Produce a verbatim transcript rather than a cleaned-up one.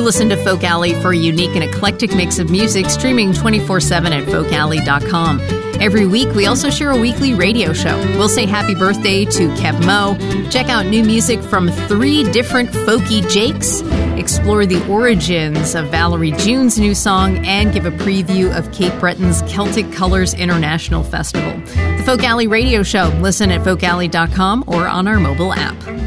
listen to Folk Alley for a unique and eclectic mix of music, streaming twenty-four seven at folk alley dot com. Every week, we also share a weekly radio show. We'll say happy birthday to Kev Mo, check out new music from three different folky Jakes, explore the origins of Valerie June's new song, and give a preview of Cape Breton's Celtic Colors International Festival. The Folk Alley Radio Show. Listen at folk alley dot com or on our mobile app.